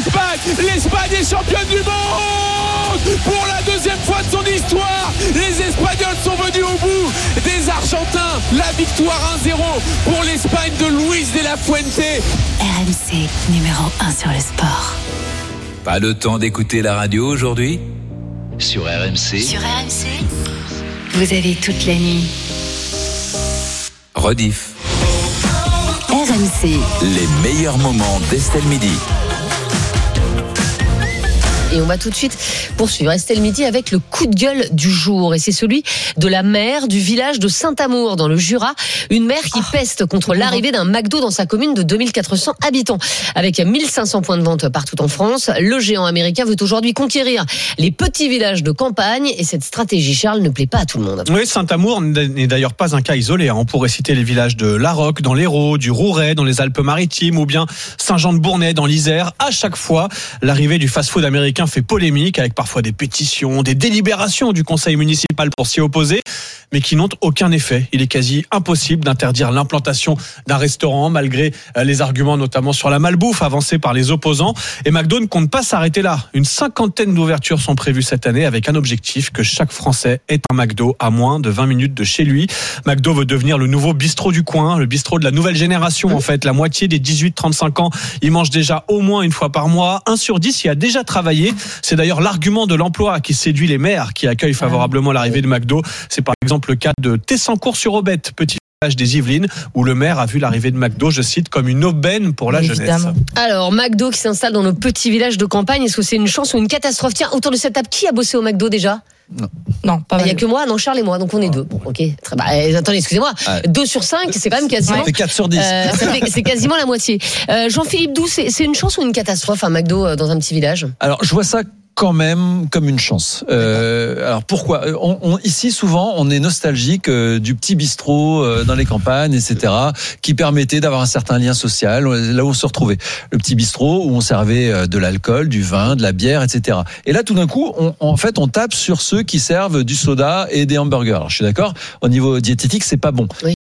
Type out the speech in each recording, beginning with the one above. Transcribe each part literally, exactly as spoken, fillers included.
l'Espagne. L'Espagne est championne du monde pour la deuxième fois de son histoire. Les Espagnols sont venus au bout des Argentins. La victoire un zéro pour l'Espagne de Luis de la Fuente. R M C, numéro un sur le sport. Pas le temps d'écouter la radio aujourd'hui ? Sur R M C. Sur R M C, vous avez toute la nuit. Rediff. R M C. Les meilleurs moments d'Estelle Midi. Et on va tout de suite poursuivre Estelle Midi avec le coup de gueule du jour. Et c'est celui de la maire du village de Saint-Amour dans le Jura. Une maire qui peste contre l'arrivée d'un McDo dans sa commune de deux mille quatre cents habitants. Avec mille cinq cents points de vente partout en France, le géant américain veut aujourd'hui conquérir les petits villages de campagne. Et cette stratégie, Charles, ne plaît pas à tout le monde. Oui, Saint-Amour n'est d'ailleurs pas un cas isolé. On pourrait citer les villages de La Roque dans l'Hérault, du Rouret dans les Alpes-Maritimes ou bien Saint-Jean-de-Bournay dans l'Isère. À chaque fois, l'arrivée du fast-food américain fait polémique avec parfois des pétitions, des délibérations du conseil municipal pour s'y opposer, mais qui n'ont aucun effet. Il est quasi impossible d'interdire l'implantation d'un restaurant malgré les arguments notamment sur la malbouffe avancés par les opposants. Et McDo ne compte pas s'arrêter là. Une cinquantaine d'ouvertures sont prévues cette année avec un objectif, que chaque Français ait un McDo à moins de vingt minutes de chez lui. McDo veut devenir le nouveau bistrot du coin, le bistrot de la nouvelle génération en fait. La moitié des dix-huit trente-cinq ans y mange déjà au moins une fois par mois. Un sur dix y a déjà travaillé. C'est d'ailleurs l'argument de l'emploi qui séduit les maires qui accueillent favorablement l'arrivée de McDo. C'est par exemple le cas de Tessancourt-sur-Aubette, petit village des Yvelines, où le maire a vu l'arrivée de McDo, je cite, comme une aubaine pour la Évidemment. jeunesse. Alors, McDo qui s'installe dans nos petits villages de campagne, est-ce que c'est une chance ou une catastrophe ? Tiens, autour de cette table, qui a bossé au McDo déjà ? Non, non pas Il n'y a que moi, non, Charles et moi, donc on est deux. Bon, ok. Très, bah, attendez, excusez-moi. Ah. deux sur cinq, c'est quand même quasiment. Ça fait quatre sur dix. Euh, ça fait, c'est quasiment la moitié. Euh, Jean-Philippe Doux, c'est, c'est une chance ou une catastrophe, un McDo dans un petit village ? Alors, je vois ça quand même comme une chance. Euh, alors pourquoi ? on, on, Ici, souvent, on est nostalgique euh, du petit bistrot euh, dans les campagnes, et cetera, qui permettait d'avoir un certain lien social, là où on se retrouvait. Le petit bistrot où on servait euh, de l'alcool, du vin, de la bière, et cetera. Et là, tout d'un coup, on, en fait, on tape sur ceux qui servent du soda et des hamburgers. Alors, je suis d'accord, au niveau diététique, c'est pas bon. Oui.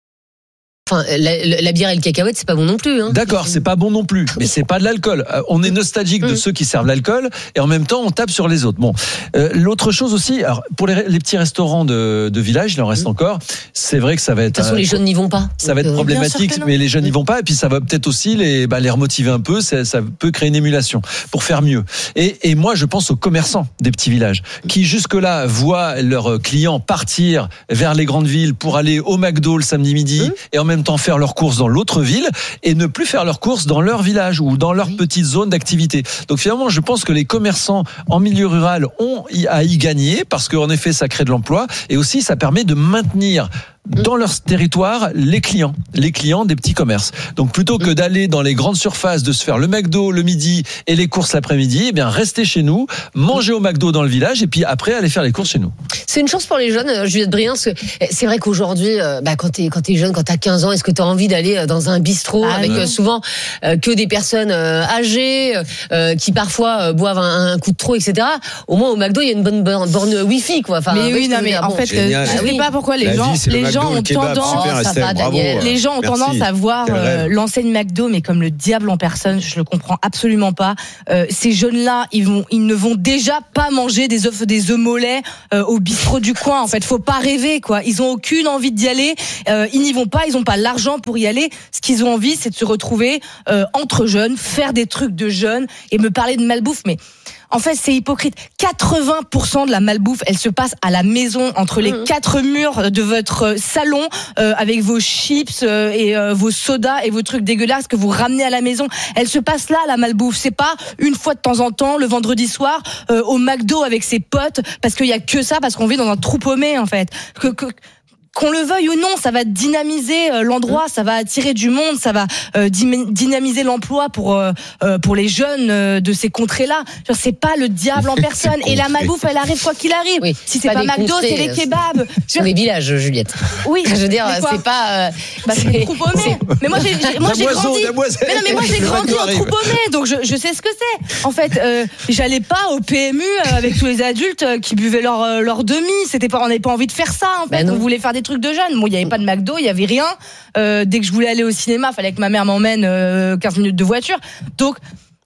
Enfin, la, la bière et le cacahuète, c'est pas bon non plus. Hein. D'accord, c'est pas bon non plus, mais c'est pas de l'alcool. On est nostalgique de ceux qui servent l'alcool et en même temps on tape sur les autres. Bon, euh, l'autre chose aussi, alors pour les, les petits restaurants de, de village, il en reste encore. C'est vrai que ça va être. De toute façon, euh, les jeunes n'y vont pas. Ça va être problématique, mais les jeunes n'y vont pas et puis ça va peut-être aussi les bah, les remotiver un peu. Ça, ça peut créer une émulation pour faire mieux. Et, et moi, je pense aux commerçants des petits villages qui jusque-là voient leurs clients partir vers les grandes villes pour aller au McDo le samedi midi mmh. et en même temps faire leurs courses dans l'autre ville et ne plus faire leurs courses dans leur village ou dans leur petite zone d'activité. Donc finalement, je pense que les commerçants en milieu rural ont à y gagner parce qu'en effet, ça crée de l'emploi et aussi ça permet de maintenir dans leur territoire les clients, les clients des petits commerces. Donc plutôt que d'aller dans les grandes surfaces, de se faire le McDo le midi et les courses l'après-midi, eh bien restez chez nous, mangez au McDo dans le village et puis après aller faire les courses chez nous. C'est une chance pour les jeunes, Juliette Briens, parce que c'est vrai qu'aujourd'hui, bah, quand t'es quand t'es jeune, quand t'as quinze ans, est-ce que t'as envie d'aller dans un bistrot ah, avec non. souvent euh, que des personnes euh, âgées euh, qui parfois euh, boivent un, un coup de trop, et cetera. Au moins au McDo, il y a une bonne borne, borne Wi-Fi, quoi. Enfin, mais oui, non, mais en bon, fait, euh, je ne sais pas pourquoi les gens, les gens ont tendance, Super, Estelle, va, bravo, les gens ont Merci. tendance à voir euh, l'enseigne McDo, mais comme le diable en personne. Je le comprends absolument pas. Euh, ces jeunes-là, ils vont, ils ne vont déjà pas manger des œufs, des œufs mollets euh, au bistrot du coin. En fait, faut pas rêver, quoi. Ils ont aucune envie d'y aller. Euh, ils n'y vont pas. Ils ont pas l'argent pour y aller. Ce qu'ils ont envie, c'est de se retrouver euh, entre jeunes, faire des trucs de jeunes et me parler de malbouffe, mais. En fait, c'est hypocrite. quatre-vingts pour cent de la malbouffe, elle se passe à la maison, entre les mmh. quatre murs de votre salon, euh, avec vos chips euh, et euh, vos sodas et vos trucs dégueulasses que vous ramenez à la maison. Elle se passe là, la malbouffe. C'est pas une fois de temps en temps, le vendredi soir, euh, au McDo avec ses potes, parce qu'il y a que ça, parce qu'on vit dans un trou paumé, en fait. Que, que, Qu'on le veuille ou non, ça va dynamiser l'endroit, ça va attirer du monde, ça va euh, dynamiser l'emploi pour euh, pour les jeunes euh, de ces contrées-là. Genre, c'est pas le diable en personne. Et la malbouffe, elle arrive quoi qu'il arrive. Oui, si c'est pas, pas McDo, c'est les kebabs. Sur les villages, Juliette. Oui. Je veux dire, c'est pas. Euh, bah, c'est des trous paumés. Mais moi, j'ai, j'ai moi, j'ai grandi. Mais non, mais moi, j'ai grandi en trou paumé, donc je, je sais ce que c'est. En fait, euh, j'allais pas au P M U avec tous les adultes qui buvaient leur leur demi. C'était pas, on n'avait pas envie de faire ça. En fait, bah on voulait faire des trucs de jeunes. Bon, il n'y avait pas de McDo, il n'y avait rien. Euh, dès que je voulais aller au cinéma, il fallait que ma mère m'emmène euh, quinze minutes de voiture. Donc,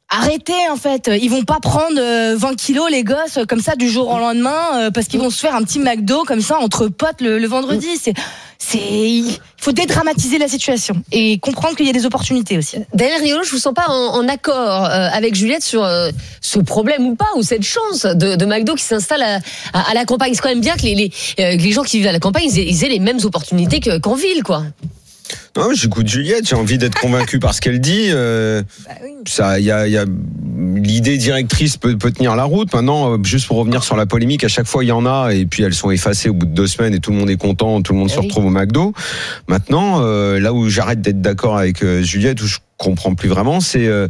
Arrêtez en fait, ils vont pas prendre vingt kilos les gosses comme ça du jour au lendemain parce qu'ils vont se faire un petit McDo comme ça entre potes le, le vendredi. C'est, c'est, il faut dédramatiser la situation et comprendre qu'il y a des opportunités aussi. Daniel Riolo, je vous sens pas en, en accord euh, avec Juliette sur euh, ce problème ou pas, ou cette chance de, de McDo qui s'installe à, à, à la campagne. C'est quand même bien que les, les, euh, les gens qui vivent à la campagne, ils aient, ils aient les mêmes opportunités que, qu'en ville, quoi. Non, j'écoute Juliette, j'ai envie d'être convaincu par ce qu'elle dit. Euh, bah oui. Ça, il y a, y a l'idée directrice peut, peut tenir la route. Maintenant, juste pour revenir sur la polémique, à chaque fois il y en a et puis elles sont effacées au bout de deux semaines et tout le monde est content, tout le monde bah se oui. retrouve au McDo. Maintenant, euh, là où j'arrête d'être d'accord avec euh, Juliette, où je comprends plus vraiment, c'est euh,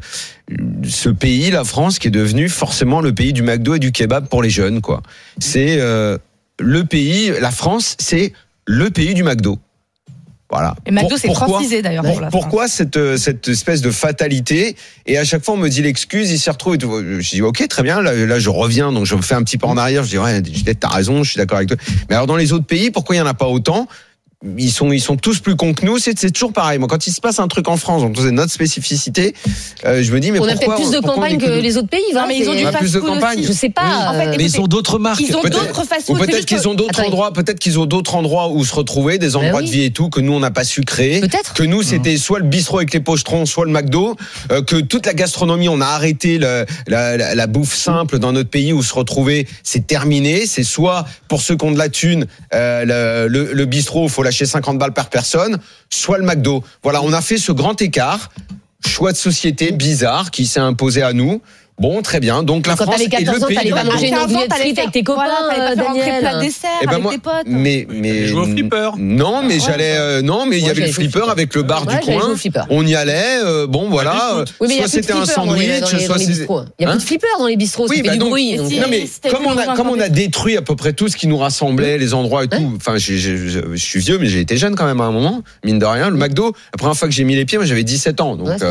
ce pays, la France, qui est devenu forcément le pays du McDo et du kebab pour les jeunes, quoi. C'est euh, le pays, la France, c'est le pays du McDo. Voilà. Et McDo, c'est francisé d'ailleurs. Pour, pourquoi cette, cette espèce de fatalité? Et à chaque fois, on me dit l'excuse, il s'y retrouve. Et tout. Je dis, ok, très bien. Là, là, je reviens, donc je me fais un petit pas en arrière. Je dis, ouais, t'as raison, je suis d'accord avec toi. Mais alors, dans les autres pays, pourquoi il y en a pas autant? Ils sont, ils sont tous plus cons que nous. C'est, c'est toujours pareil. Moi, quand il se passe un truc en France, donc c'est notre spécificité, euh, je me dis, mais on pourquoi, a peut-être plus de campagnes que les autres pays, non, mais ils ont du plus de campagnes. Je sais pas. Oui. En fait, mais ils ont d'autres marques. Ils ont peut-être, d'autres fast-food. ou peut-être qu'ils ont d'autres Attends, endroits, peut-être qu'ils ont d'autres endroits où se retrouver, des endroits oui. de vie et tout, que nous, on n'a pas su créer. Peut-être. Que nous, c'était soit le bistrot avec les pochetrons, soit le McDo, euh, que toute la gastronomie, on a arrêté le, la, la, la bouffe simple dans notre pays où se retrouver, c'est terminé. C'est soit, pour ceux qui ont de la thune, euh, le, le, le bistrot, faut lâcher cinquante balles par personne, soit le McDo. Voilà, on a fait ce grand écart, choix de société bizarre qui s'est imposé à nous. Bon, très bien. Donc la quand France est le pays. Quand t'avais quatorze ans, t'allais pas manger une andouille de frites avec tes copains, voilà, Daniel. Plat dessert eh ben avec moi, tes potes. Mais mais jouer au flipper. Non, mais ouais, j'allais euh, non, mais il y avait le flipper flipper. avec le bar ouais, du coin. On y allait. Euh, bon, voilà. Oui, mais soit c'était un sandwich, soit c'était. Il y a plus de flipper dans les bistrots. Oui, ça fait bah du donc, bruit. Donc. Non, mais comme on a comme on a détruit à peu près tout ce qui nous rassemblait, les endroits et tout. Enfin, je suis vieux, mais j'ai été jeune quand même à un moment, mine de rien. Le McDo, la première fois que j'ai mis les pieds, moi j'avais dix-sept ans, donc.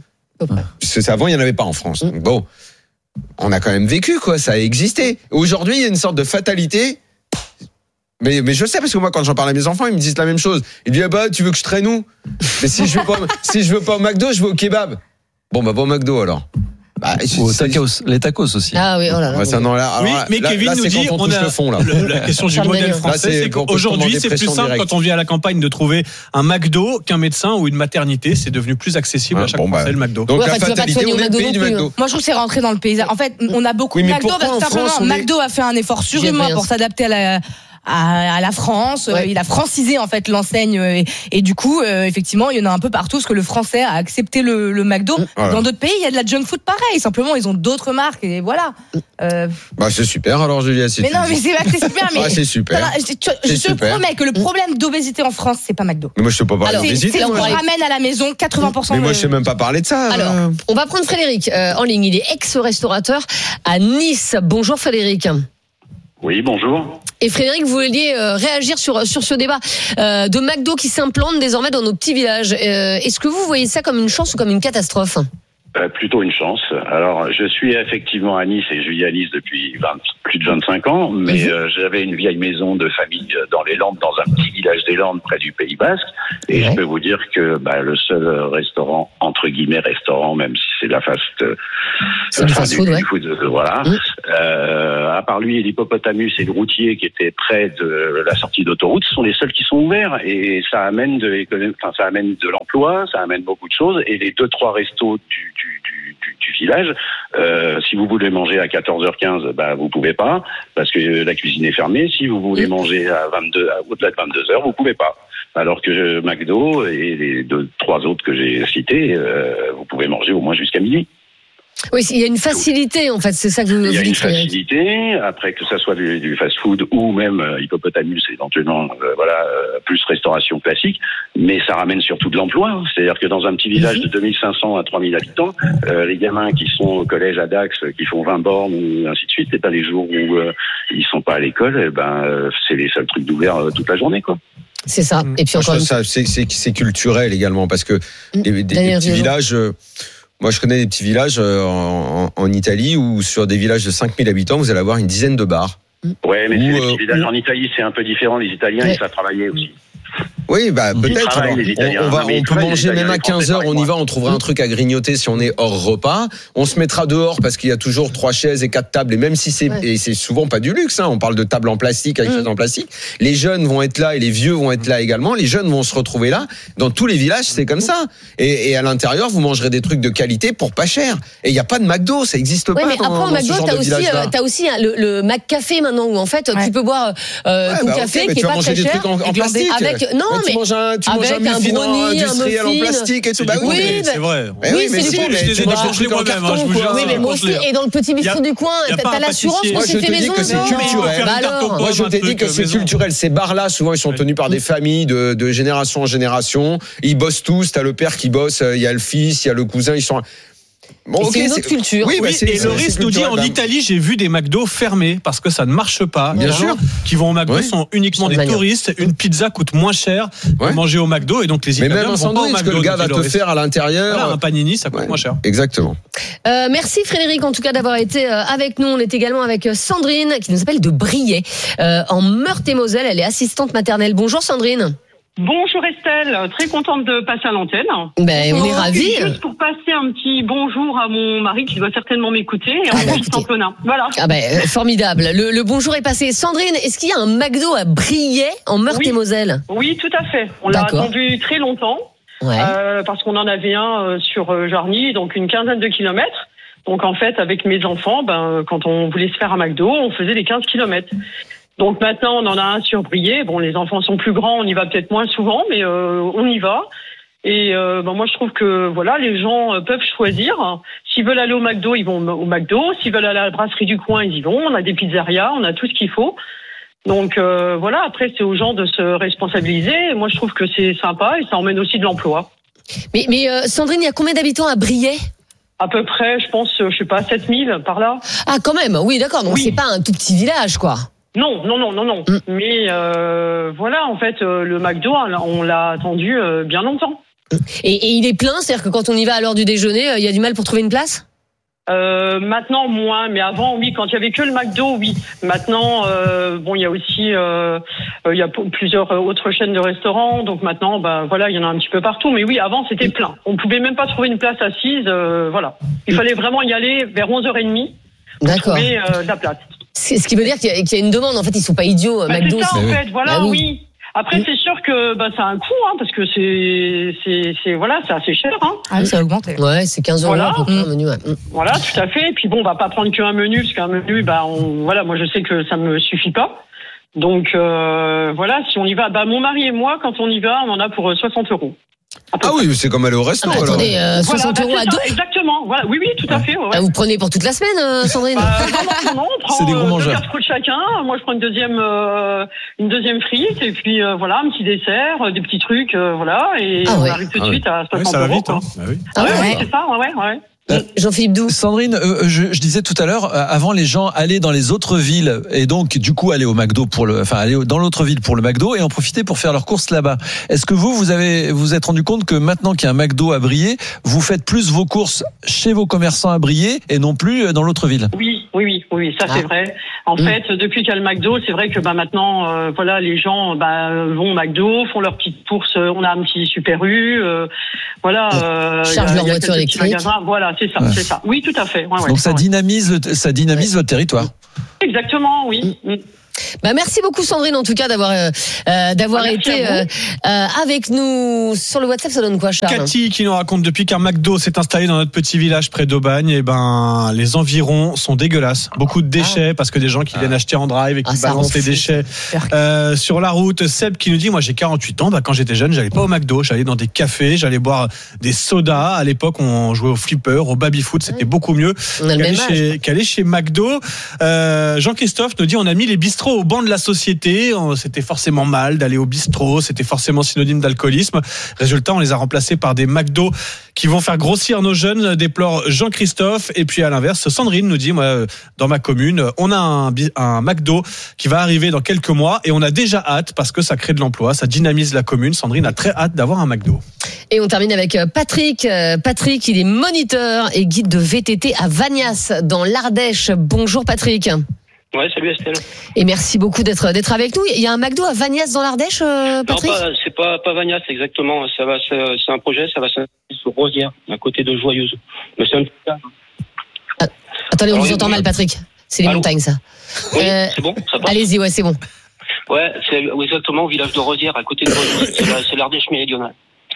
Avant, il y en avait pas en France. Bon. On a quand même vécu, quoi, ça a existé. Aujourd'hui, il y a une sorte de fatalité. Mais, mais je sais, parce que moi, quand j'en parle à mes enfants, ils me disent la même chose. Ils disent, ah bah, tu veux que je traîne où? Mais si je veux pas, si je veux pas au McDo, je vais au kebab. Bon, bah, va au McDo, alors. Bah, Ou tacos, les tacos aussi. Ah oui, oh là là. Ouais, ça, non, là, alors, oui, mais là, Kevin là, nous dit, on, on a le fond, là. Le, la question du modèle français, là, c'est, c'est qu'aujourd'hui, c'est plus simple direct. Quand on vit à la campagne de trouver un McDo qu'un médecin ou une maternité. C'est devenu plus accessible ouais, à chaque bon, Français, bah, le McDo. Donc, ouais, la enfin, fatalité, on est le pays du McDo. Moi, je trouve que c'est rentré dans le paysage. En fait, on a beaucoup de McDo parce que simplement, McDo a fait un effort surhumain pour s'adapter à la à, à la France, ouais. Il a francisé en fait l'enseigne et, et du coup euh, effectivement il y en a un peu partout parce que le français a accepté le, le McDo. Voilà. Dans d'autres pays il y a de la junk food pareil, simplement ils ont d'autres marques et voilà. Euh... Bah c'est super alors Julia. C'est mais non mais c'est, c'est super mais ah, c'est super. Voilà, je, je, je te super. promets que le problème d'obésité en France c'est pas McDo. Mais moi je te peux pas parler d'obésité. C'est, c'est on ramène à la maison quatre-vingts pour cent. Mais moi de... je sais même pas parler de ça. Alors euh... on va prendre Frédéric euh, en ligne. Il est ex-restaurateur à Nice. Bonjour Frédéric. Oui, bonjour. Et Frédéric, vous vouliez euh, réagir sur sur ce débat euh, de McDo qui s'implante désormais dans nos petits villages. Euh, est-ce que vous voyez ça comme une chance ou comme une catastrophe ? Euh, plutôt une chance. Alors, je suis effectivement à Nice et je vis à Nice depuis vingt, plus de vingt-cinq ans, mais mmh. euh, j'avais une vieille maison de famille dans les Landes, dans un petit village des Landes près du Pays Basque, et ouais. je peux vous dire que bah, le seul restaurant, entre guillemets restaurant, même si c'est la fast, c'est du fast food, ouais. food euh, voilà. Mmh. Euh, à part lui et l'hippopotamus et le routier qui était près de la sortie d'autoroute, ce sont les seuls qui sont ouverts, et ça amène de, enfin, ça amène de l'emploi, ça amène beaucoup de choses, et les deux trois restos du Du, du, du, du village. Euh, si vous voulez manger à quatorze heures quinze, bah vous pouvez pas parce que la cuisine est fermée. Si vous voulez manger à vingt-deux, à, au-delà de vingt-deux heures, vous pouvez pas. Alors que je, McDo et les deux, trois autres que j'ai cités, euh, vous pouvez manger au moins jusqu'à minuit. Oui, il y a une facilité en fait, c'est ça que vous dites. Il y a une facilité, après que ça soit du, du fast-food ou même euh, hippopotamus, éventuellement, euh, voilà, euh, plus restauration classique, mais ça ramène surtout de l'emploi. C'est-à-dire que dans un petit village de deux mille cinq cents à trois mille habitants, euh, les gamins qui sont au collège à Dax, qui font vingt bornes ou ainsi de suite, et ben les jours où euh, ils sont pas à l'école, et ben euh, c'est les seuls trucs d'ouvert euh, toute la journée, quoi. C'est ça. Et puis encore une... ça, c'est, c'est, c'est culturel également parce que mmh. les, des, les petits villages. Euh, Moi, je connais des petits villages en, en, en Italie où sur des villages de cinq mille habitants, vous allez avoir une dizaine de bars. Ouais, mais où, c'est les euh, petits villages où... en Italie, c'est un peu différent. Les Italiens, ouais. ils savent travailler aussi. Oui, bah peut-être. Alors, les Italiens. on, on va, Non, mais on peut travaillent, manger les même à Italiens, les quinze heures. Français, On y va, pareil, on trouvera un truc à grignoter si on est hors repas. On se mettra dehors parce qu'il y a toujours trois chaises et quatre tables. Et même si c'est, Ouais. et c'est souvent pas du luxe, hein, on parle de tables en plastique avec Mm. chaises en plastique. Les jeunes vont être là et les vieux vont être là également. Les jeunes vont se retrouver là. Dans tous les villages, c'est comme ça. Et, et à l'intérieur, vous mangerez des trucs de qualité pour pas cher. Et il y a pas de McDo, ça existe Ouais, pas mais dans, après, au dans ce McDo, genre t'as de aussi, village-là. euh, t'as aussi hein, le, le McCafé maintenant où en fait Ouais. tu peux boire euh, Ouais, ton bah, ok, café mais qui tu est vas pas manger très des cher. trucs en, en avec- plastique. avec- non, Ouais, mais tu manges un, tu manges un avec un muffin brownie, un industriel en muffin. plastique et tout. Bah oui, Oui, mais- bah- C'est vrai. Eh Oui, oui, c'est mais du si, coup, mais je les ai tu manges déjà un truc en moi-même, hein, carton, je vous quoi. jure. Oui, mais moi aussi, congelé. et dans le petit bistrot Y a- du coin, y a t'as pas t'as un l'assurance pâtissier. que Moi, c'est je fait te dis maison. que c'est non culturel. Bah alors. Moi, je t'ai dit que c'est culturel. Ces bars-là, souvent, ils sont tenus par des familles de, de génération en génération. Ils bossent tous. T'as le père qui bosse, il y a le fils, il y a le cousin. Ils sont. Bon, Et ok, c'est une autre culture. Oui, Oui, bah, c'est- et c'est- Loris c'est nous dit culturel, en bah. Italie, j'ai vu des McDo fermés parce que ça ne marche pas. Bien Les sûr. gens qui vont au McDo Oui. sont uniquement Sans des manière. touristes. Une pizza coûte moins cher Ouais. que manger au McDo et donc les Mais Italiens même un vont pas au sandwich que McDo. le gars donc va il te aurait- faire à l'intérieur. Voilà, un panini, ça coûte Ouais, moins cher. Exactement. Euh, merci Frédéric en tout cas d'avoir été euh, avec nous. On est également avec euh, Sandrine qui nous appelle de Briey euh, en Meurthe-et-Moselle. Elle est assistante maternelle. Bonjour Sandrine. Bonjour Estelle, très contente de passer à l'antenne. Ben, on est Bon, ravis. Juste pour passer un petit bonjour à mon mari qui doit certainement m'écouter. Et Ah, bah, en écoutez. championnat. Voilà. Ah ben euh, formidable. Le, le bonjour est passé. Sandrine, est-ce qu'il y a un McDo à Briey en Meurthe-et-Moselle? Oui, tout à fait. On l'a D'accord. attendu très longtemps Ouais. euh, parce qu'on en avait un euh, sur euh, Jarny, donc une quinzaine de kilomètres. Donc en fait, avec mes enfants, ben, quand on voulait se faire un McDo, on faisait les quinze kilomètres. Donc maintenant, on en a un sur Briey. Bon, les enfants sont plus grands, on y va peut-être moins souvent, mais euh, on y va. Et euh, ben moi, je trouve que voilà, les gens euh, peuvent choisir. S'ils veulent aller au McDo, ils vont au McDo. S'ils veulent aller à la brasserie du coin, ils y vont. On a des pizzerias, on a tout ce qu'il faut. Donc euh, voilà, après, c'est aux gens de se responsabiliser. Moi, je trouve que c'est sympa et ça emmène aussi de l'emploi. Mais, mais euh, Sandrine, il y a combien d'habitants à Briey? À peu près, je pense, je sais pas, sept mille par là. Ah quand même, oui d'accord, donc Oui. c'est pas un tout petit village quoi. Non, non, non, non, non. Mm. Mais euh, voilà, en fait, euh, le McDo, on l'a attendu euh, bien longtemps. Et, et il est plein, c'est-à-dire que quand on y va à l'heure du déjeuner, euh, il y a du mal pour trouver une place? Euh, maintenant moins, mais avant oui, quand il y avait que le McDo, oui. Maintenant, euh, bon, il y a aussi euh, euh, il y a p- plusieurs autres chaînes de restaurants, donc maintenant, bah voilà, il y en a un petit peu partout. Mais oui, avant c'était plein. On pouvait même pas trouver une place assise, euh, voilà. Il fallait vraiment y aller vers onze heures trente pour D'accord. trouver euh, de la place. C'est- Ce qui veut dire qu'il y, a- qu'il y a une demande. En fait, ils sont pas idiots, euh, Bah, McDo. c'est ça en c'est- fait, voilà, Bah oui. oui. Après, c'est sûr que bah, ça a un coût, hein, parce que c'est, c'est, c'est, voilà, c'est assez cher. Hein. Ah oui, ça a augmenté. Ouais, c'est quinze euros Voilà. à peu près un menu. Ouais. Mm. Voilà, tout à fait. Et puis bon, on va pas prendre qu'un menu, parce qu'un menu, bah, on, voilà, moi je sais que ça me suffit pas. Donc euh, voilà, si on y va, bah, mon mari et moi, quand on y va, on en a pour euh, soixante euros. À peu Ah près. oui, c'est comme aller au resto. Ah bah, alors. attendez, euh, Voilà, soixante bah, euros c'est à ça, deux. Exactement. Voilà, oui, oui, tout à fait. Ouais, ouais. Ah, vous prenez pour toute la semaine, euh, Sandrine? Bah, non, non, non, non, on prend C'est des gros euh, deux mangeurs. casse-croûtes chacun. Moi, je prends une deuxième, euh, une deuxième frite, et puis euh, voilà, un petit dessert, euh, des petits trucs, euh, voilà, et Ah on ouais. arrive tout de Ah suite à Oui, soixante ça va euros. vite. quoi. Hein. Ah oui. Ah ouais, Ouais, ouais. c'est ça, ouais, ouais, ouais. Jean-Philippe Doux. Sandrine, euh, je, je disais tout à l'heure, euh, avant les gens allaient dans les autres villes et donc du coup aller au McDo pour le, enfin aller dans l'autre ville pour le McDo et en profiter pour faire leurs courses là-bas. Est-ce que vous, vous avez, vous êtes rendu compte que maintenant qu'il y a un McDo à Briey, vous faites plus vos courses chez vos commerçants à Briey et non plus euh, dans l'autre ville? Oui, oui, oui, oui, ça Ah. c'est vrai. En Mm. fait, depuis qu'il y a le McDo, c'est vrai que bah maintenant, euh, voilà, les gens bah, vont au McDo, font leurs petites courses. euh, On a un petit Super U, euh, voilà. Euh, Chargent il y a- leur il y a voiture quelques petits électrique. magasins. Voilà, c'est ça, Ouais. c'est ça. Oui, tout à fait. Ouais, ouais, Donc ça ouais. dynamise, le, ça dynamise votre territoire. Exactement, oui. Mm. Bah merci beaucoup Sandrine en tout cas d'avoir euh, euh, d'avoir Ah, merci été à euh, euh, avec nous sur le WhatsApp. Ça donne quoi, Charles? Cathy qui nous raconte depuis qu'un McDo s'est installé dans notre petit village près d'Aubagne, et ben les environs sont dégueulasses. Beaucoup de déchets parce que des gens qui viennent acheter en drive et qui Ah, ça balancent rend les fou, déchets euh, sur la route. Seb qui nous dit, moi j'ai quarante-huit ans, bah, quand j'étais jeune, j'allais pas au McDo, j'allais dans des cafés, j'allais boire des sodas. À l'époque, on jouait au flipper, au baby-foot, c'était beaucoup mieux On a le qu'aller même âge. chez, qu'aller chez McDo. Euh, Jean-Christophe nous dit, on a mis les bistrots au banc de la société. On- C'était forcément mal d'aller au bistrot, c'était forcément synonyme d'alcoolisme. Résultat, on les a remplacés par des McDo qui vont faire grossir nos jeunes, déplore Jean-Christophe. Et puis à l'inverse, Sandrine nous dit, moi, dans ma commune, on a un, bi- un McDo qui va arriver dans quelques mois et on a déjà hâte parce que ça crée de l'emploi, ça dynamise la commune. Sandrine a très hâte d'avoir un McDo. Et on termine avec euh, Patrick. Euh, Patrick, il est moniteur et guide de V T T à Vagnas dans l'Ardèche. Bonjour Patrick. Ouais, salut Estelle. Et merci beaucoup d'être d'être avec nous. Il y a un McDo à Vagnas dans l'Ardèche, euh, Patrick ? Non, pas, c'est pas pas Vagnas exactement. Ça va, c'est, c'est un projet, ça va s'installer sur Rosières, à côté de Joyeuse. Mais c'est un petit peu... ah, Attendez, on Alors, vous entend mal, Patrick. C'est les allô montagnes, ça. Oui, Euh, c'est bon, ça passe. Allez-y, ouais, c'est bon. Ouais, c'est exactement au village de Rosières, à côté de Joyeuse. C'est, la, c'est l'Ardèche méridionale.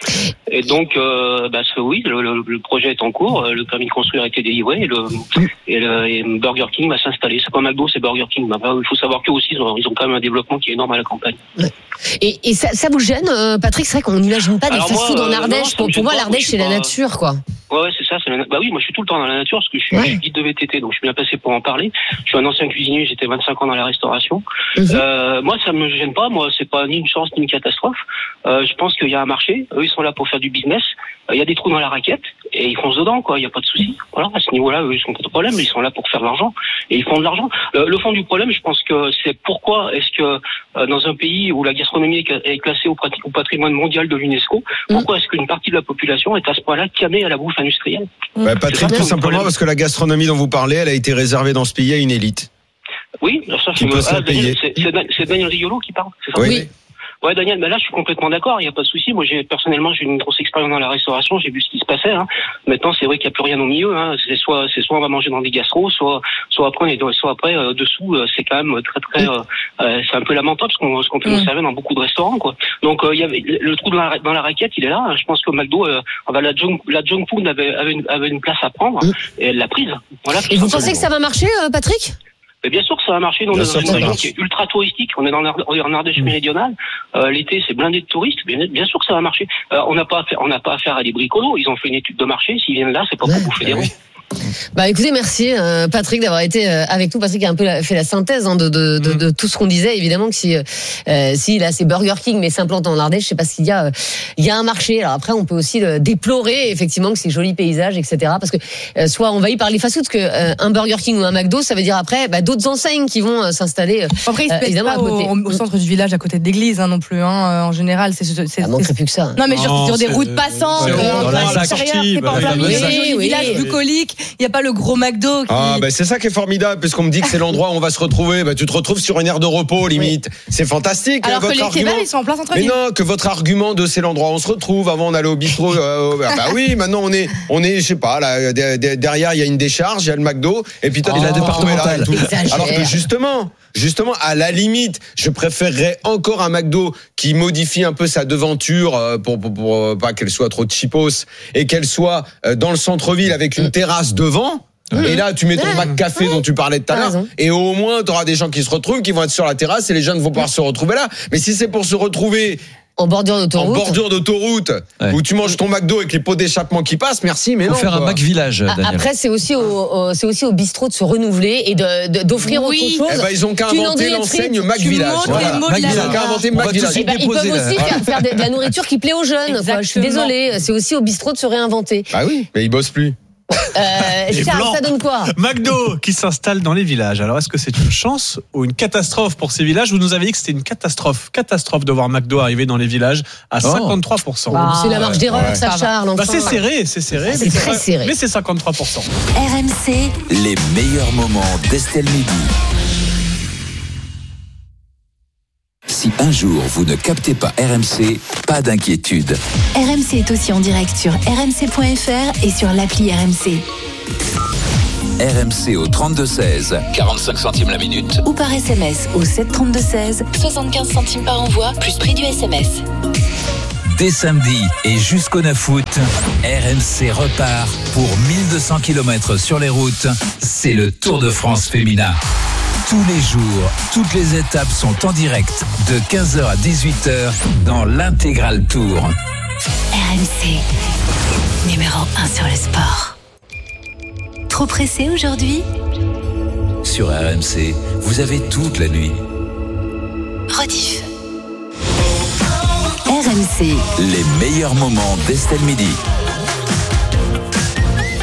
Et donc, euh, bah, c'est, oui, le, le, le projet est en cours. Le permis de construire a été délivré et, le, et, le, et Burger King va s'installer. C'est pas McDo, c'est Burger King. Bah, il faut savoir qu'eux aussi, ils ont, ils ont quand même un développement qui est énorme à la campagne. Ouais. Et, et ça, ça vous gêne, euh, Patrick ? C'est vrai qu'on n'imagine pas des Alors fast-food moi, en euh, Ardèche. non, pour, pour moi, pas, l'Ardèche, je c'est la pas... nature, quoi. Ouais, ouais, c'est ça. C'est la... Bah oui, moi, je suis tout le temps dans la nature parce que je suis, Ouais. je suis guide de V T T, donc je suis bien placé pour en parler. Je suis un ancien cuisinier, j'étais vingt-cinq ans dans la restauration. Mhm. Euh, moi, ça me gêne pas. Moi, c'est pas ni une chance ni une catastrophe. Euh, je pense qu'il y a un marché. Eux, ils sont là pour faire du business. Euh, Il y a des trous dans la raquette et ils foncent dedans, quoi. Il y a pas de souci. Voilà, à ce niveau-là, eux, ils sont pas de problème. Ils sont là pour faire de l'argent et ils font de l'argent. Le, le fond du problème, je pense que c'est pourquoi est-ce que euh, dans un pays où la gastronomie est classée au, prat- au patrimoine mondial de l'UNESCO, pourquoi est-ce qu'une partie de la population est à ce point-là camée à la bouffe industrielle? Bah, Patrick, tout simplement parce que la gastronomie dont vous parlez, elle a été réservée dans ce pays à une élite. Oui, ça, Qui peut se ah, la payer. Daniel, c'est, c'est, c'est Daniel Riolo qui parle, c'est ça? Oui. Oui. Ouais, Daniel, mais là, je suis complètement d'accord, il n'y a pas de souci. Moi, j'ai, personnellement, j'ai une grosse expérience dans la restauration, j'ai vu ce qui se passait, hein. Maintenant, c'est vrai qu'il n'y a plus rien au milieu, hein. C'est soit, c'est soit on va manger dans des gastros, soit, soit après, on est, soit après, euh, dessous, euh, c'est quand même très, très, euh, euh, c'est un peu lamentable ce qu'on, ce qu'on peut nous servir dans beaucoup de restaurants, quoi. Donc, euh, il y avait, le trou dans la, dans la raquette, il est là. Je pense que McDo, euh, la junk, la junk food avait, avait une, avait une place à prendre, et elle l'a prise. Voilà. Et vous pensez que ça va marcher, euh, Patrick ? Mais bien sûr que ça va marcher. Nous, on est dans une région qui est ultra touristique. On est dans en Ardèche méridionale. Euh, l'été, c'est blindé de touristes. Bien, bien sûr que ça va marcher. Euh, on n'a pas affaire, on n'a pas affaire à des bricolos. Ils ont fait une étude de marché. S'ils viennent là, c'est pas pour bouffer des ronds. Bah écoutez, merci euh, Patrick d'avoir été euh, avec nous. Patrick a un peu la, fait la synthèse hein, de, de, de, de tout ce qu'on disait. Évidemment que si, euh, si là c'est Burger King mais s'implante en Ardèche, je sais pas s'il y a, euh, il y a un marché. Alors après, on peut aussi le déplorer effectivement que c'est joli paysage, et cetera. Parce que euh, soit envahi par les fast-foods, parce que euh, un Burger King ou un McDo, ça veut dire après bah, d'autres enseignes qui vont euh, s'installer. Euh, Après, ils se euh, plaisent évidemment pas à côté. au, au centre du village, à côté de l'église, hein, non plus. Hein, en général, c'est. c'est, c'est Ça manquerait plus que ça. Non, mais sur, Non, sur des c'est- routes passantes, c'est euh, dans en la plein sortie, extérieur, c'est pas en bah, plein oui, milieu oui, du oui. village bucolique. Il n'y a pas le gros McDo qui. Ah, bah, c'est ça qui est formidable, puisqu'on me dit que c'est l'endroit où on va se retrouver. Bah, tu te retrouves sur une aire de repos, limite. C'est fantastique. Alors votre que les argument. kebabs, ils sont en plein Mais centre-ville. non, que votre argument de c'est l'endroit où on se retrouve. Avant, on allait au bistrot. Euh, bah, bah oui, maintenant on est, on est, je sais pas, là, de- de- derrière il y a une décharge, il y a le McDo, et puis toi, Et tu la te retrouves là départementale. et tout. Exagère. Alors que justement, justement, à la limite, je préférerais encore un McDo qui modifie un peu sa devanture euh, pour, pour, pour euh, pas qu'elle soit trop cheapos et qu'elle soit euh, dans le centre-ville avec une terrasse devant. Et là, tu mets ton Ouais. Mac Café Ouais. dont tu parlais tout à T'as l'heure. raison. Et au moins, tu auras des gens qui se retrouvent, qui vont être sur la terrasse et les jeunes vont pouvoir se retrouver là. Mais si c'est pour se retrouver En bordure en d'autoroute. bordure d'autoroute, Ouais. où tu manges ton McDo avec les pots d'échappement qui passent, merci, mais Faut non. faire un quoi. Mac Village, Ah, Daniel. Après, c'est aussi au, au- c'est aussi au bistrot de se renouveler et de, de- d'offrir Oui. autre chose. Eh ben, ils ont qu'à Qu'une inventer andouillerie l'enseigne Mac tu Village. montes Voilà. les mots de Mac la Ils ont Village. qu'à barre. inventer On Mac va Village. tous y Eh ben, ils déposer, peuvent là. aussi faire, faire de, de la nourriture qui plaît aux jeunes. Quoi. Je suis Exactement. désolée, c'est aussi au bistrot de se réinventer. Ah oui, mais ils bossent plus. Euh, Les Charles, blancs. ça donne quoi? McDo qui s'installe dans les villages. Alors, est-ce que c'est une chance ou une catastrophe pour ces villages? Vous nous avez dit que c'était une catastrophe. Catastrophe de voir McDo arriver dans les villages à Oh. cinquante-trois pour cent. Ah, c'est la marge d'erreur, ouais. ça, Charles. Bah, Enfin. c'est serré, c'est serré. C'est mais très pas- serré. Mais c'est cinquante-trois pour cent. R M C, Les meilleurs moments d'Estelle Midi. Si un jour vous ne captez pas R M C, pas d'inquiétude. R M C est aussi en direct sur r m c point f r et sur l'appli R M C. R M C au trente-deux seize, quarante-cinq centimes la minute. Ou par S M S au sept trente-deux seize, soixante-quinze centimes par envoi, plus prix du S M S. Dès samedi et jusqu'au neuf août, R M C repart pour mille deux cents kilomètres sur les routes. C'est le Tour de France féminin. Tous les jours, toutes les étapes sont en direct de quinze heures à dix-huit heures dans l'intégral Tour. R M C, numéro un sur le sport. Trop pressé aujourd'hui? Sur R M C, vous avez toute la nuit Rediff. R M C, les meilleurs moments d'Estelle Midi.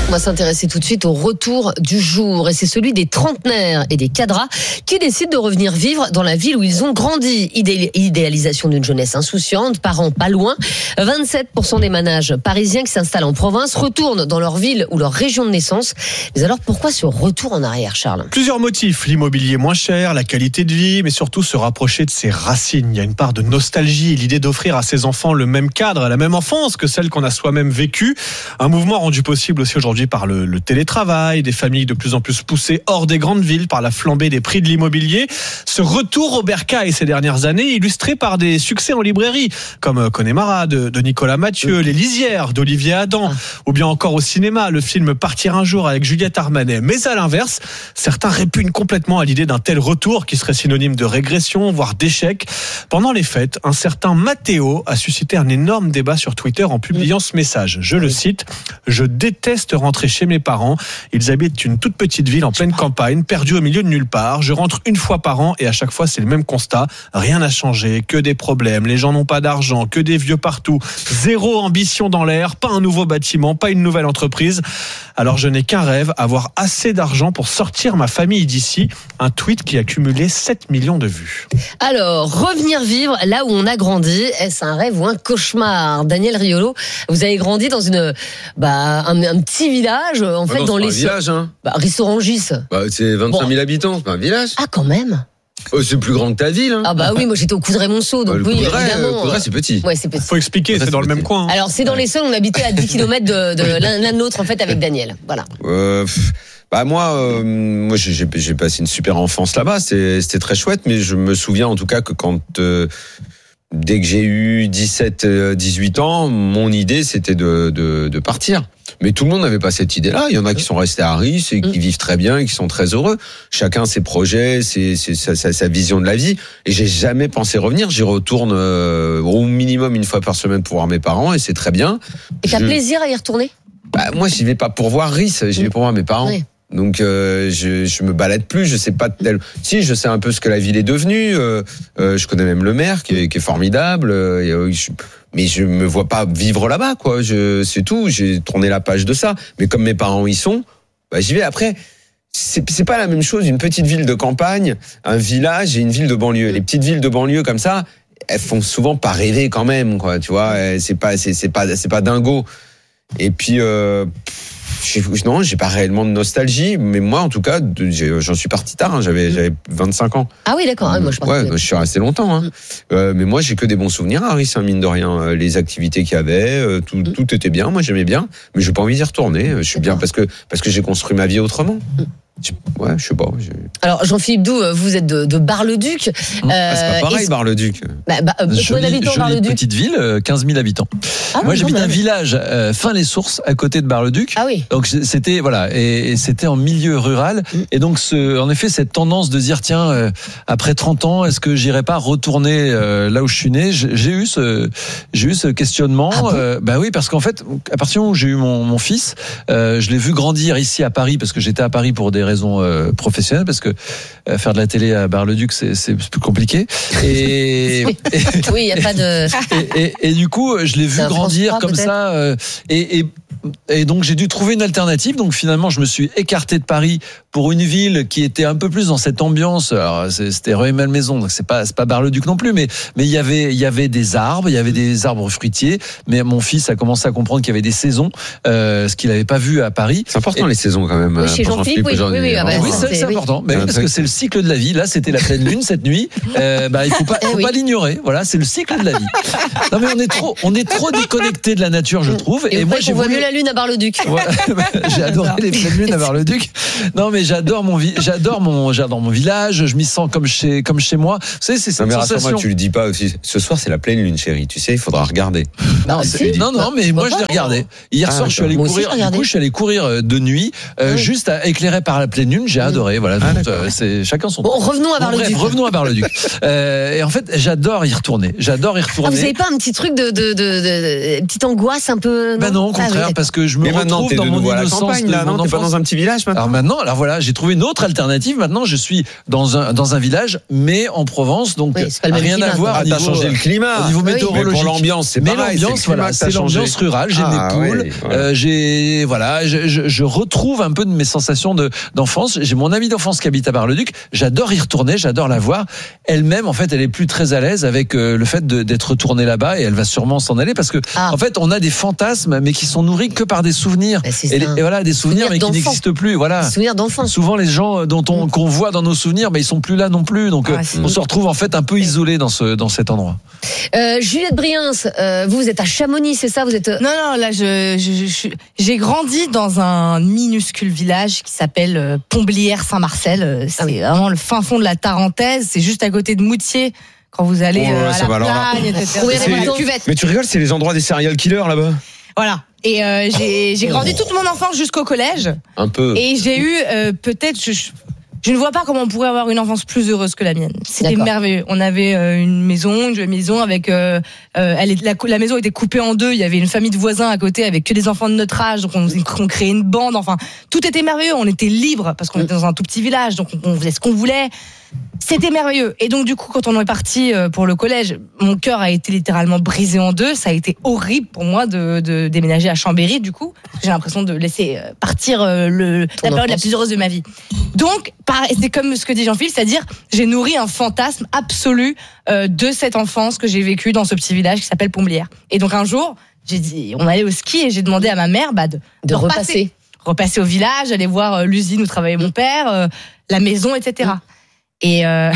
On va s'intéresser tout de suite au retour du jour et c'est celui des trentenaires et des cadras qui décident de revenir vivre dans la ville où ils ont grandi. Idé- idéalisation d'une jeunesse insouciante, parents pas loin. vingt-sept pour cent des ménages parisiens qui s'installent en province retournent dans leur ville ou leur région de naissance. Mais alors pourquoi ce retour en arrière, Charles ? Plusieurs motifs, l'immobilier moins cher, la qualité de vie, mais surtout se rapprocher de ses racines. Il y a une part de nostalgie, l'idée d'offrir à ses enfants le même cadre, la même enfance que celle qu'on a soi-même vécue. Un mouvement rendu possible aussi aujourd'hui par le, le télétravail, des familles de plus en plus poussées hors des grandes villes par la flambée des prix de l'immobilier. Ce retour au bercail ces dernières années, illustré par des succès en librairie, comme Connemara de, de Nicolas Mathieu, Les Lisières d'Olivier Adam, ou bien encore au cinéma, le film Partir un jour avec Juliette Armanet. Mais à l'inverse, certains répugnent complètement à l'idée d'un tel retour qui serait synonyme de régression, voire d'échec. Pendant les fêtes, un certain Matteo a suscité un énorme débat sur Twitter en publiant ce message. Je le cite, « Je déteste rentrer chez mes parents. Ils habitent une toute petite ville en pleine campagne, perdue au milieu de nulle part. Je rentre une fois par an et à chaque fois c'est le même constat. Rien n'a changé, que des problèmes. Les gens n'ont pas d'argent, que des vieux partout. Zéro ambition dans l'air, pas un nouveau bâtiment, pas une nouvelle entreprise. Alors je n'ai qu'un rêve, avoir assez d'argent pour sortir ma famille d'ici. » Un tweet qui a cumulé sept millions de vues. Alors, revenir vivre là où on a grandi, est-ce un rêve ou un cauchemar ? Daniel Riolo, vous avez grandi dans une, bah, un, un petit village, en Ah fait, non, dans c'est les... pas un village, hein. Bah, Rissorangis. Bah, c'est vingt-cinq mille habitants, c'est pas un village. Ah, quand même. Oh, c'est plus grand que ta ville. Hein. Ah bah oui, moi j'étais au Coudray-Monceau, donc le oui, Coudray, évidemment. Coudray, c'est petit. Ouais, c'est petit. Faut expliquer, c'est dans le même coin. Hein. Alors, c'est dans les Saules, on habitait à dix kilomètres de, de l'un, l'un de l'autre, en fait, avec Daniel. Voilà. Euh, pff, bah moi, euh, moi j'ai, j'ai passé une super enfance là-bas, c'était, c'était très chouette, mais je me souviens en tout cas que quand euh, dès que j'ai eu dix-sept, dix-huit ans, mon idée c'était de, de, de partir. Mais tout le monde n'avait pas cette idée-là. Il y en a qui sont restés à Ris et qui vivent très bien et qui sont très heureux. Chacun ses projets, ses, ses, sa, sa, sa vision de la vie. Et j'ai jamais pensé revenir. J'y retourne euh, au minimum une fois par semaine pour voir mes parents et c'est très bien. Et t'as je... plaisir à y retourner ? Bah, moi, j'y vais pas pour voir Ris, j'y vais pour voir mes parents. Oui. Donc euh, je je me balade plus, je sais pas tel. Si je sais un peu ce que la ville est devenue, euh, euh, je connais même le maire qui est, qui est formidable. Euh, et, euh, je, mais je me vois pas vivre là-bas, quoi. Je c'est tout. J'ai tourné la page de ça. Mais comme mes parents y sont, bah j'y vais. Après, c'est c'est pas la même chose une petite ville de campagne, un village et une ville de banlieue. Les petites villes de banlieue comme ça, elles font souvent pas rêver quand même, quoi. Tu vois, c'est pas c'est c'est pas c'est pas dingo. Et puis. Euh, Non, j'ai pas réellement de nostalgie, mais moi, en tout cas, j'en suis parti tard. Hein, j'avais, j'avais vingt-cinq ans. Ah oui, d'accord. Hein, moi, je, ouais, je suis resté longtemps. Hein. Euh, mais moi, j'ai que des bons souvenirs à Ris, hein, mine de rien. Les activités qu'il y avait, tout, mm. tout était bien. Moi, j'aimais bien, mais j'ai pas envie d'y retourner. Je suis bien parce que parce que j'ai construit ma vie autrement. Mm. Ouais, je sais pas. J'ai... Alors, Jean-Philippe Doux, vous êtes de, de Bar-le-Duc. Mmh. Euh, ah, c'est pas pareil, Bar-le-Duc. Bah, bah, jolie, d'habitants, jolie Bar-le-Duc. petite ville, quinze mille habitants. Ah, Moi, j'habite un village, euh, Fin-les-Sources, à côté de Bar-le-Duc. Ah oui. Donc, c'était, voilà, et, et c'était en milieu rural. Mmh. Et donc, ce, en effet, cette tendance de dire, tiens, euh, après trente ans, est-ce que j'irai pas retourner euh, là où je suis né? J'ai eu ce, j'ai eu ce questionnement. Ah bon euh, bah oui, parce qu'en fait, à partir du moment où j'ai eu mon, mon fils, euh, je l'ai vu grandir ici à Paris, parce que j'étais à Paris pour des raisons euh, professionnel parce que euh, faire de la télé à Bar-le-Duc c'est, c'est plus compliqué et, et oui il y a pas de et, et, et du coup je l'ai vu grandir trois, comme peut-être. ça euh, et, et et donc j'ai dû trouver une alternative. Donc finalement je me suis écarté de Paris pour une ville qui était un peu plus dans cette ambiance. Alors c'était Rueil-Malmaison, donc c'est pas c'est pas Bar-le-Duc non plus, mais mais il y avait il y avait des arbres, il y avait des arbres fruitiers. Mais mon fils a commencé à comprendre qu'il y avait des saisons, euh, ce qu'il n'avait pas vu à Paris. C'est important et, les saisons quand même. Oui, chez Jean-Philippe, oui, oui, oui, ah bah, oui, c'est, c'est oui. important. Mais oui, parce que c'est le cycle de la vie. Là, c'était la pleine lune cette nuit. Euh, bah il faut pas faut oui. pas l'ignorer. Voilà, c'est le cycle de la vie. Non mais on est trop on est trop déconnecté de la nature, je trouve. Et, et moi j'ai voulu mieux la lune à Bar-le-Duc. Ouais, j'ai adoré les pleines lunes à Bar-le-Duc. Non mais j'adore mon vi- j'adore mon j'adore mon village, je m'y sens comme chez comme chez moi. Vous savez, c'est cette non, mais sensation. Moi, tu le dis pas aussi. Ce soir c'est la pleine lune, chérie. Tu sais, il faudra regarder. Non, c'est, non non, mais moi je l'ai regardé. Hier ah, soir, je suis allé courir. Du coup, je suis allé courir de nuit, euh, oui. juste à, éclairé par la pleine lune. J'ai adoré. Voilà. Ah, donc, euh, c'est chacun son. Bon, revenons à Bar-le-Duc. Bon, bref, revenons à Bar-le-Duc. euh, et en fait, j'adore y retourner. J'adore y retourner. Ah, vous avez pas un petit truc de, de, de, de, de petite angoisse un peu? Ben non, au contraire, ah, oui, parce que je me mais retrouve dans mon innocence. Campagne, là, non, t'es pas dans un petit village maintenant. Alors maintenant, alors voilà. voilà, j'ai trouvé une autre alternative. Maintenant, je suis dans un dans un village, mais en Provence, donc oui, c'est pas le même rien climat, à voir. Ah, au t'as niveau, changé le climat. Au niveau oui, météorologique. Mais pour l'ambiance, c'est mais pareil. l'ambiance, c'est le voilà, c'est changé. l'ambiance rurale. J'ai ah, mes poules. Ouais, ouais. Euh, j'ai voilà, je, je, je retrouve un peu de mes sensations de d'enfance. J'ai mon amie d'enfance qui habite à Bar-le-Duc. J'adore y retourner. J'adore la voir. Elle-même, en fait, elle est plus très à l'aise avec euh, le fait de, d'être retournée là-bas, et elle va sûrement s'en aller parce que ah. en fait, on a des fantasmes, mais qui sont nourris que par des souvenirs. Bah, et, et voilà, des souvenirs, souvenirs mais qui n'existent plus. Voilà. Des souvenirs d'enfance. Souvent, les gens dont on qu'on voit dans nos souvenirs, mais ils sont plus là non plus. Donc, ah, on se retrouve en fait un peu isolé dans ce dans cet endroit. Euh, Juliette Briens, euh, vous, vous êtes à Chamonix, c'est ça? Vous êtes non, non, là, je, je, je j'ai grandi dans un minuscule village qui s'appelle Pomblières-Saint-Marcel. C'est ah oui. vraiment le fin fond de la Tarentaise. C'est juste à côté de Moutier. Quand vous allez oh, euh, à la plagne, et cetera. Mais tu rigoles, c'est les endroits des serial killers là-bas. Voilà. Et euh, j'ai, j'ai grandi toute mon enfance jusqu'au collège. Un peu. Et j'ai eu euh, peut-être, je, je ne vois pas comment on pourrait avoir une enfance plus heureuse que la mienne. C'était D'accord. merveilleux. On avait euh, une maison, une jolie maison avec, euh, euh, elle est, la, la maison était coupée en deux. Il y avait une famille de voisins à côté avec que des enfants de notre âge. Donc on, on créait une bande. Enfin, tout était merveilleux. On était libre parce qu'on était dans un tout petit village. Donc on, on faisait ce qu'on voulait. C'était merveilleux. Et donc, du coup, quand on est parti pour le collège, mon cœur a été littéralement brisé en deux. Ça a été horrible pour moi de, de déménager à Chambéry, du coup. J'ai l'impression de laisser partir le, la période enfance. la plus heureuse de ma vie. Donc, c'est comme ce que dit Jean-Philippe, c'est-à-dire, j'ai nourri un fantasme absolu de cette enfance que j'ai vécue dans ce petit village qui s'appelle Pomblières. Et donc, un jour, j'ai dit, on allait au ski et j'ai demandé à ma mère bah, de, de, de repasser. repasser. Repasser au village, aller voir l'usine où travaillait mon père, la maison, et cetera. Mmh. Et euh,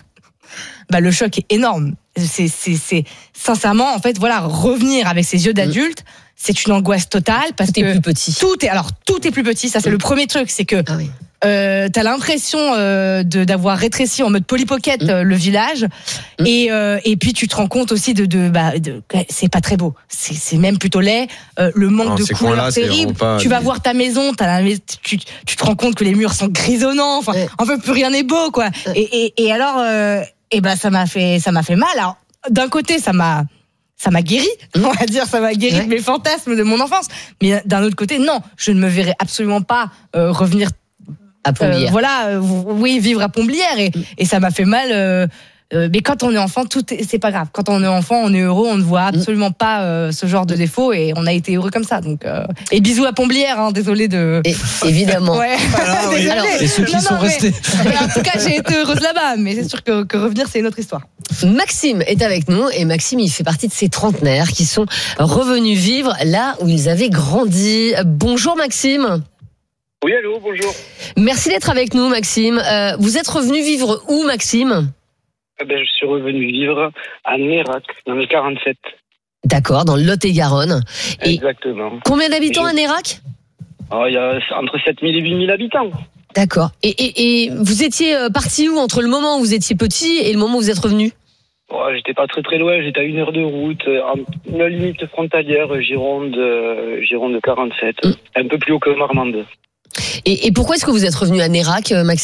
bah le choc est énorme. C'est, c'est, c'est sincèrement, en fait, voilà, revenir avec ses yeux d'adulte, c'est une angoisse totale parce tout que est plus petit. Tout est alors tout est plus petit. Ça c'est le premier truc, c'est que ah oui. euh, t'as l'impression euh, de d'avoir rétréci en mode Polly Pocket mmh. le village mmh. et euh, et puis tu te rends compte aussi de de bah de, c'est pas très beau. C'est c'est même plutôt laid. Euh, le manque non, de couleurs terrible. Tu vas voir ta maison, t'as la, tu tu te rends compte que les murs sont grisonnants. Enfin, ouais. en fait plus rien n'est beau quoi. Ouais. Et et et alors euh, et ben ça m'a fait ça m'a fait mal. Alors d'un côté ça m'a ça m'a guéri, on va dire, ça m'a guéri ouais. de mes fantasmes de mon enfance. Mais d'un autre côté, non, je ne me verrais absolument pas euh, revenir à Pomblières. Euh, voilà, euh, oui, vivre à Pomblières. Et, mm. et ça m'a fait mal. Euh, euh, mais quand on est enfant, tout est, c'est pas grave. Quand on est enfant, on est heureux, on ne voit absolument mm. pas euh, ce genre de défaut. Et on a été heureux comme ça. Donc, euh, et bisous à Pomblières, hein, désolé de. Et, évidemment. Ouais. Alors, oui. Alors, et ceux qui non, sont non, restés. Mais, en tout cas, j'ai été heureuse là-bas. Mais c'est sûr que, que revenir, c'est une autre histoire. Maxime est avec nous et Maxime, il fait partie de ces trentenaires qui sont revenus vivre là où ils avaient grandi. Bonjour Maxime. Oui, allô, bonjour. Merci d'être avec nous Maxime. Euh, vous êtes revenu vivre où Maxime ? eh ben, Je suis revenu vivre à Nérac, dans le quarante-sept. D'accord, dans le Lot-et-Garonne. Et exactement. Combien d'habitants je... à Nérac ? Oh, il y a entre sept mille et huit mille habitants. D'accord. Et, et, et vous étiez parti où entre le moment où vous étiez petit et le moment où vous êtes revenu ? Oh, j'étais pas très très loin, j'étais à une heure de route, une limite frontalière, Gironde, Gironde quarante-sept, mmh. un peu plus haut que Marmande. Et, et pourquoi est-ce que vous êtes revenu à Nérac, Maxime ?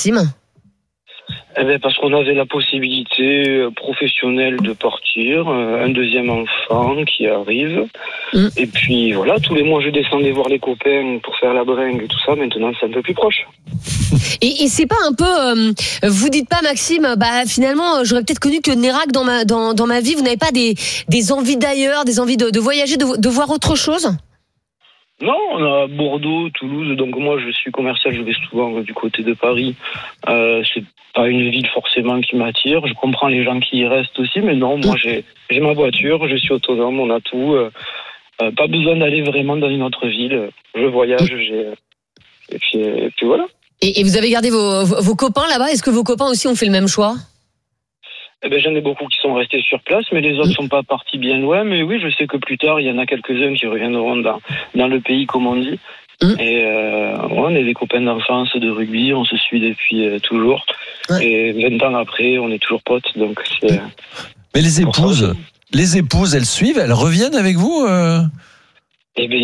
Eh bien, parce qu'on avait la possibilité professionnelle de partir, un deuxième enfant qui arrive, mmh. et puis voilà, tous les mois je descendais voir les copains pour faire la bringue et tout ça, maintenant c'est un peu plus proche. Et, et c'est pas un peu, euh, vous dites pas Maxime, bah finalement j'aurais peut-être connu que Nérac dans ma, dans, dans ma vie, vous n'avez pas des, des envies d'ailleurs, des envies de, de voyager, de, de voir autre chose ? Non, on a Bordeaux, Toulouse, donc moi je suis commercial, je vais souvent du côté de Paris. Euh, c'est pas une ville forcément qui m'attire. Je comprends les gens qui y restent aussi, mais non, moi j'ai, j'ai ma voiture, je suis autonome, on a tout. Euh, euh, pas besoin d'aller vraiment dans une autre ville. Je voyage, j'ai... Et puis, et puis voilà. Et, et vous avez gardé vos, vos copains là-bas ? Est-ce que vos copains aussi ont fait le même choix ? Eh ben, j'en ai beaucoup qui sont restés sur place, mais les autres sont pas partis bien loin. Mais oui, je sais que plus tard, il y en a quelques-uns qui reviendront dans, dans le pays, comme on dit. Mmh. Et euh, ouais, on est des copains d'enfance, de rugby, on se suit depuis euh, toujours. Ouais. Et vingt ans après, on est toujours potes, donc c'est... Mais les épouses, les épouses, elles suivent, elles reviennent avec vous euh... Eh bien,